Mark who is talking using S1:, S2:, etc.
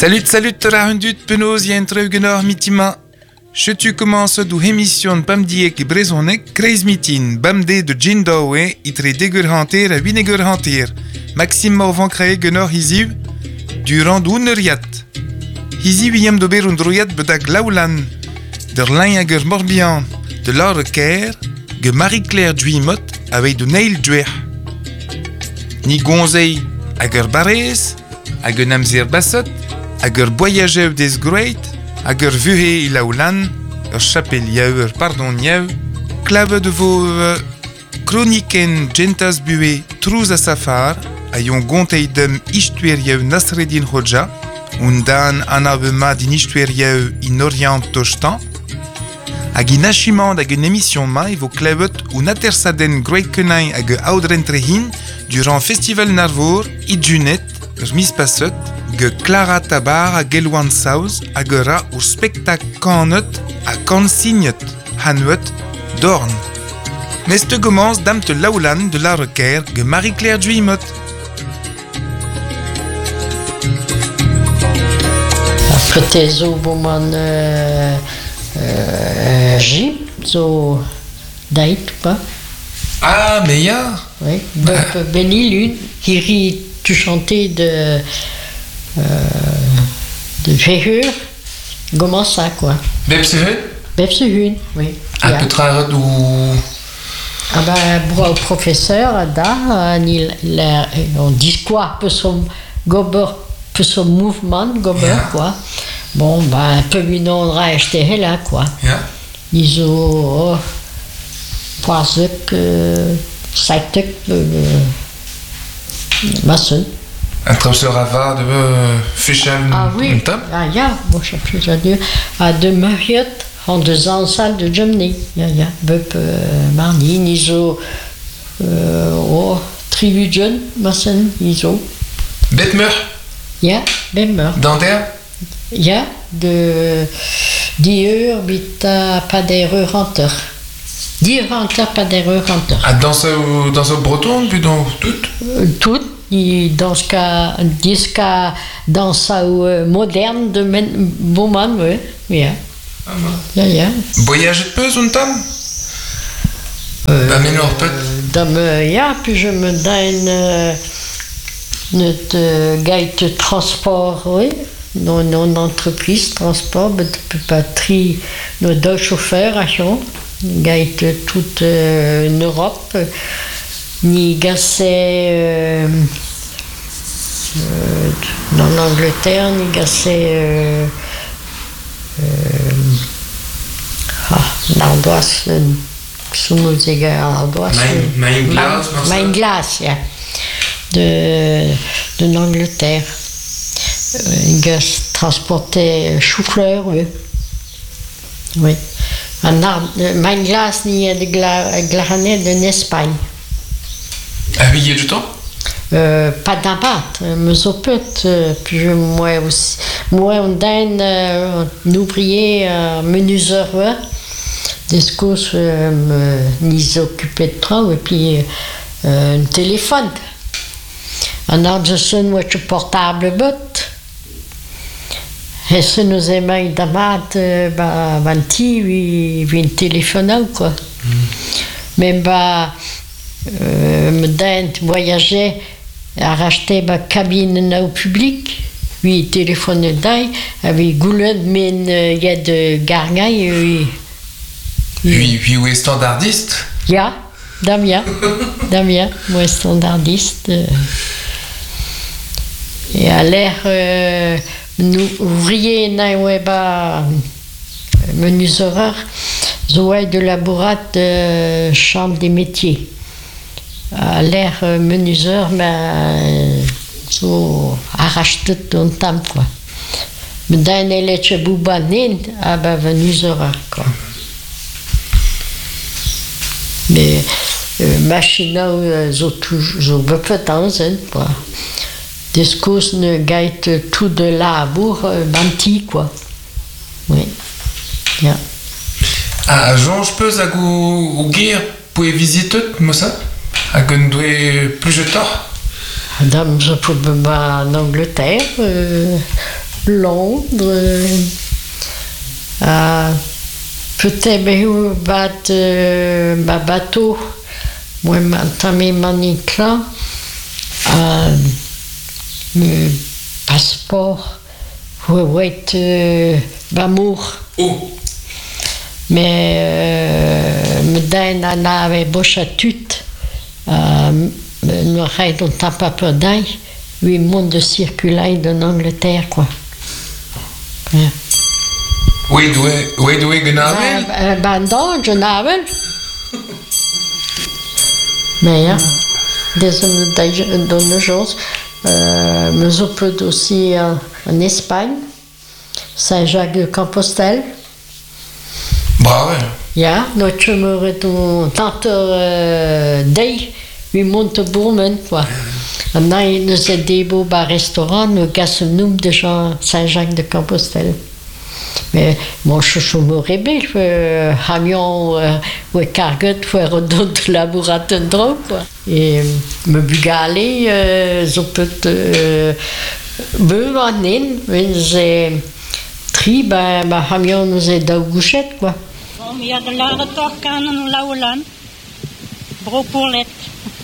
S1: Salut, la hundut penaos yen treugenor mitima. Tu commences du émission Bamdiek et Brezonek, Kreis Mitin, Bamde de Jindawe, itre degur hanter a vinegur hanter. Maxime Morvan créé genor hiziv, durant d'uneriat. Hiziv yem dober undroyat bedag laulan, der lainager morbihan, de l'or Caire, ge Marie-Claire Duimot, avec de Neil Duer. Ni gonzei, ager barès, ager namzir bassot, ager voyagev des great, ager vuhe ilaulan, chapel yaur pardon niav, clave de vos chroniken gentas bue trous a safar, ayon gontei dem ishtuer yav Nasreddin Hoxha, undan anavema din ishtuer yav in orient tostan, hag in achimand hag une émission mai vo klevet un atersaden great kenai hag audrentrehin durant festival Narvor, idjunet, mis passet, ge Clara Tabar a Gelwan Saus hag ra ur spektak kanet a kansignet, hanwet, dorn. Neste gomans damt laulan de la requer ge Marie-Claire Duimot.
S2: Après zo boman Jim, zo dait pas.
S1: Ah, mais ya.
S2: Oui, Benny Lune, qui rit tu chantais de Vehur, comment ça quoi? Bepsehun, oui.
S1: Un peu tard ou.
S2: Ah ben, au professeur, là, on dit quoi, peu son gober, peu son mouvement, gober, yeah. Quoi. Bon, ben, peu minon acheté là, quoi.
S1: Yeah.
S2: Ils ont pensé que ça était maçon.
S1: Un professeur Ava de Fischel.
S2: Ah oui, ah ja, bon, je sais plus à dire. À de Marriott, en 2 ans, salle de Germany. Ja, Bep Marnin, ils ont tribu jeune, maçon, ils ont.
S1: Betmer.
S2: Ja, Betmer.
S1: Dentaire.
S2: Ja, de Dieur, bita pas d'erreur hunter. Dieur hunter, pas d'erreur hunter.
S1: Ah, dans ce breton, puis dans tout?
S2: Tout. Dans ce cas, dans sa moderne de Bowman, oui. Yeah.
S1: Ah bon.
S2: Ja.
S1: Voyage de peu, un tam?
S2: Ja, puis je me donne notre guide de transport, oui. Non entreprise, transport, mais patrie, nos 2 chauffeurs, guide de toute l'Europe. Ni gassé dans l'Angleterre, ni gassé l'Ardoise, sous nos égards, l'Ardoise. Main glace, yeah. De l'Angleterre. Gas transportait chou-fleur, oui. Oui. Main glace, ni de glaranais de l'Espagne.
S1: Ah oui, il y a du temps?
S2: Pas d'impact, mais ça peut puis moi aussi. Moi, on donne un ouvrier, menuiseur, des courses, nous occuper de travail, et puis un téléphone. Un autre son, je portable, but. Et si nous aimons d'impact, vanti, un téléphone, quoi. Mais, me donne voyager à racheter ma cabine au public, oui, téléphone d'ail, avec goulot, mais il y a de gargaille,
S1: oui, oui, standardiste.
S2: Ja, Damien, moi standardiste. Et à l'air, nous ouvriers, naïweba, menuiseur, zoé de labourate, chambre des métiers. À l'air menuiseur, mais so arrache tout ton temps, quoi. Mais dans les lettres boubanin, ah ben menuiseur, quoi. Mais machine, zo bepetans, quoi. Des causes ne gagnent tout de labour, banti, quoi. Oui. Yeah.
S1: Ah, Jean, je peux à go guerre pour visiter, moi ça? À Gondoué plus de temps?
S2: Madame, je peux en Angleterre, Londres. Peut-être ma bateau, moi, tamé maniclan, le passeport, pour être d'amour.
S1: Oh.
S2: Mais me donne un ave bochatut, nous raidons tant pas peu d'ail, 8 mondes de circulaire en Angleterre, quoi. Yeah.
S1: Oui, doe genavel?
S2: Ben non, je n'avais. Mais ja, deze choses, me occupe aussi en Espagne, Saint-Jacques-de-Compostelle.
S1: Bravo.
S2: Ja, notre tante Day, we monte bourmen, quoi. En dan nous a des beaux restaurants, nous gassons nous de gens Saint-Jacques-de-Compostelle. Mais mon chouchou me rébelle, Hamion ou Cargot, ou d'autres laboratoires, quoi. Et me bugalé, zo peut bewanen, wenn ze tri, ben Hamion nous est d'Augouchette, quoi.
S3: Il y a de la retour quand nous la Hollande, brocourlette.